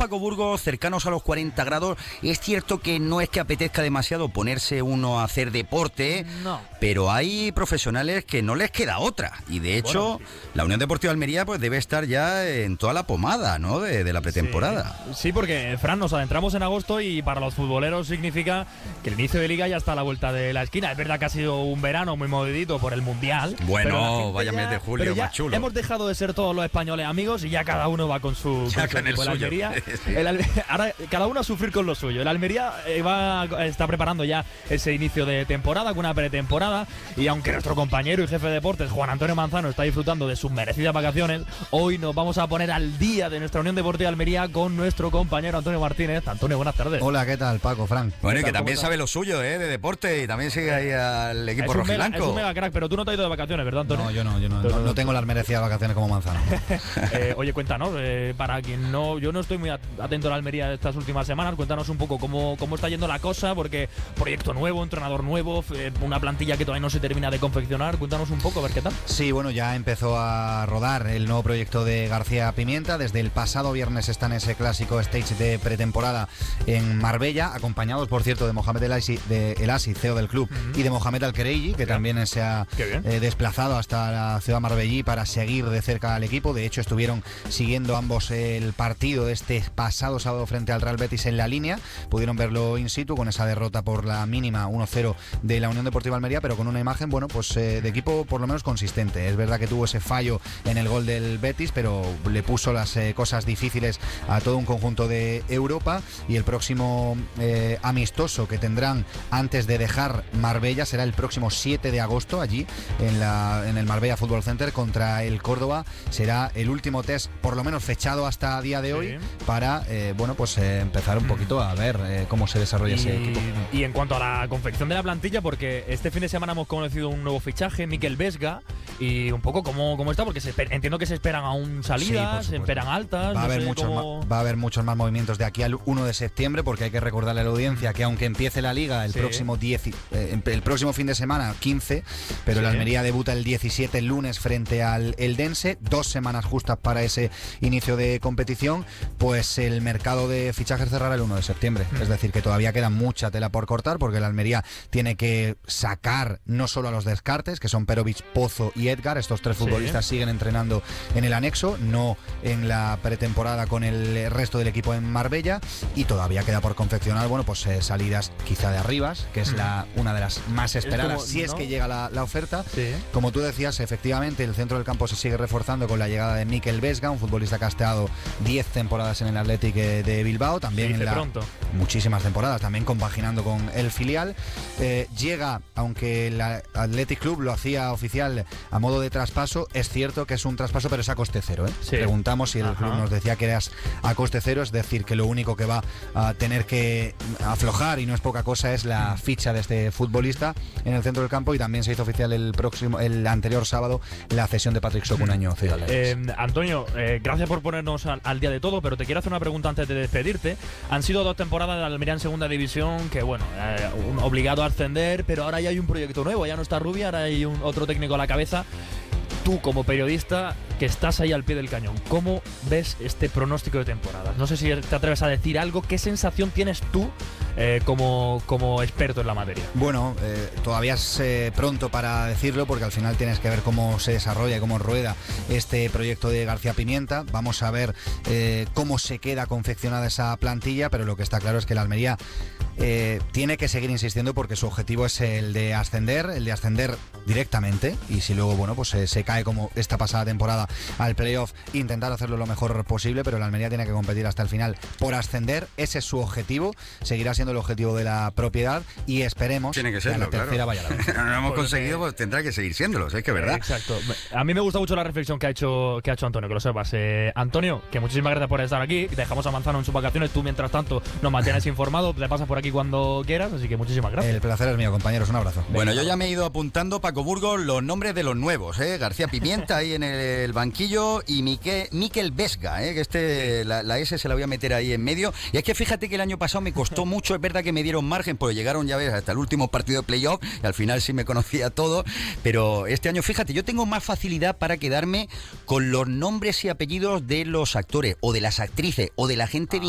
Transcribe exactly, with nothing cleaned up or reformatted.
Paco Burgos, cercanos a los cuarenta grados. Es cierto que no es que apetezca demasiado ponerse uno a hacer deporte, no. pero hay profesionales que no les queda otra. Y de hecho, bueno, sí. la Unión Deportiva Almería pues debe estar ya en toda la pomada, ¿no?, de, de la pretemporada. Sí. sí, porque, Fran, nos adentramos en agosto y para los futboleros significa que el inicio de Liga ya está a la vuelta de la esquina. Es verdad que ha sido un verano muy movidito por el Mundial. Bueno, vaya mes de julio, más chulo. Hemos dejado de ser todos los españoles amigos y ya cada uno va con su, ya con su el equipo. El Almería, sí. el Alme ahora cada uno a sufrir con lo suyo. El Almería eh, va, está preparando ya ese inicio de temporada, con una pretemporada, y aunque nuestro compañero y jefe de deportes, Juan Antonio Manzano, está disfrutando de sus merecidas vacaciones, hoy nos vamos a poner al día de nuestra Unión Deportiva Almería con nuestro compañero Antonio Martínez. Antonio, buenas tardes. Hola, ¿qué tal, Paco, Fran? Bueno, y que tal, también sabe lo suyo, ¿eh?, de deporte, y también sigue ahí al equipo rojiblanco. Es un mega crack, pero tú no te has ido de vacaciones, ¿verdad, Antonio? No, yo no, yo no, no, no tengo las merecidas vacaciones como Manzano. eh, oye, cuéntanos, eh, para quien no, yo no estoy muy atento a la Almería estas últimas semanas, cuéntanos un poco cómo, cómo está yendo la cosa, porque proyecto nuevo, entrenador nuevo, eh, una plantilla que todavía no se termina de confeccionar. Cuéntanos un poco, a ver qué tal. Sí, bueno, ya empezó a rodar el nuevo proyecto de García Pimienta. Desde el pasado viernes está en ese clásico stage de pretemporada en Marbella, acompañados, por cierto, de Mohamed El Asi, de El Asi, C E O del club, uh-huh. y de Mohamed Al-Kereiji, que bien. también se ha eh, desplazado hasta la ciudad marbellí para seguir de cerca al equipo. De hecho, estuvieron siguiendo ambos el partido de este pasado sábado frente al Real Betis en la línea. Pudieron verlo in situ con esa derrota por la mínima uno cero de la Unión Deportiva Almería, pero con una imagen, bueno, pues eh, de equipo por lo menos consistente. Es verdad que tuvo ese fallo en el gol del Betis, pero le puso las eh, cosas difíciles a todo un conjunto de Europa, y el próximo eh, amistoso que tendrán antes de dejar Marbella será el próximo siete de agosto allí en, la, en el Marbella Football Center contra el Córdoba. Será el último test, por lo menos fechado hasta día de hoy, sí. para eh, bueno, pues eh, empezar un poquito a ver eh, cómo se desarrolla y, ese equipo. Y en cuanto a la confección de la plantilla, porque este fin de semana hemos conocido un nuevo fichaje, Mikel Vesga, y un poco cómo, cómo está, porque se, entiendo que se esperan aún salidas, sí, se esperan altas. Va a, no haber sé muchos cómo... va a haber muchos más movimientos de aquí al uno de septiembre, porque hay que recordarle a la audiencia que aunque empiece la liga el sí. próximo diez, eh, el próximo fin de semana, quince, pero sí. la Almería debuta el diecisiete, el lunes, frente al Eldense, dos semanas justas para ese inicio de competición, pues el mercado de fichajes cerrará el uno de septiembre. Mm. Es decir, que todavía queda mucha tela por cortar, porque la Almería tiene que sacar no solo a los descartes, que son Perovic, Pozo y Edgar. Estos tres futbolistas sí. siguen entrenando en el anexo, no en la pretemporada con el resto del equipo en Marbella, y todavía queda por confeccionar, bueno, pues eh, salidas quizá de Arribas, que es mm. la, una de las más esperadas, como, si ¿no? es que llega la, la oferta. Sí. Como tú decías, efectivamente, el centro del campo se sigue reforzando con la llegada de Mikel Vesga, un futbolista que ha estado diez temporadas en el Athletic de Bilbao, también en la, pronto. muchísimas temporadas, también compaginando con el filial. Eh, llega, aunque el Athletic Club lo hacía oficial a modo de traspaso, es cierto que es un traspaso, pero es a coste cero, ¿eh? Sí. Preguntamos si el Ajá. club nos decía que eras a coste cero, es decir, que lo único que va a tener que aflojar, y no es poca cosa, es la ficha de este futbolista en el centro del campo. Y también se hizo oficial el próximo, el anterior sábado, la cesión de Patrick Sok, un año. Eh, Antonio, eh, gracias por ponernos al, al día de todo, pero te quiero hacer una pregunta antes de despedirte. Han sido dos temporadas de Almería en segunda división, que bueno, eh, un, obligado a ascender, pero ahora ya hay un proyecto nuevo, ya no está Rubia, ahora hay un, otro técnico a la cabeza. Tú, como periodista, que estás ahí al pie del cañón, ¿cómo ves este pronóstico de temporada? No sé si te atreves a decir algo. ¿Qué sensación tienes tú eh, como, como experto en la materia? Bueno, eh, todavía es eh, pronto para decirlo, porque al final tienes que ver cómo se desarrolla y cómo rueda este proyecto de García Pimienta. Vamos a ver eh, cómo se queda confeccionada esa plantilla, pero lo que está claro es que la Almería eh, tiene que seguir insistiendo, porque su objetivo es el de ascender, el de ascender directamente, y si luego, bueno, pues eh, se cae como esta pasada temporada al playoff, intentar hacerlo lo mejor posible, pero la Almería tiene que competir hasta el final por ascender. Ese es su objetivo, seguirá siendo el objetivo de la propiedad, y esperemos tiene que, serlo, que a la tercera claro. vaya la vez. No lo hemos pues conseguido, pues tendrá que seguir siéndolo, es que es verdad. Exacto. A mí me gusta mucho la reflexión que ha hecho, que ha hecho Antonio, que lo sepas. Eh, Antonio, que muchísimas gracias por estar aquí. Dejamos a Manzano en sus vacaciones, tú mientras tanto nos mantienes informado, te pasas por aquí cuando quieras, así que muchísimas gracias. El placer es mío, compañeros, un abrazo. Bueno, yo ya me he ido apuntando, Paco Burgos, los nombres de los nuevos, ¿eh? García Pimienta ahí en el banquillo, y Mikel, Mikel Vesga, ¿eh? Que este, la, la S se la voy a meter ahí en medio. Y es que fíjate que el año pasado me costó mucho, es verdad que me dieron margen, porque llegaron, ya ves, hasta el último partido de playoff, y al final sí me conocía todo, pero este año, fíjate, yo tengo más facilidad para quedarme con los nombres y apellidos de los actores, o de las actrices, o de la gente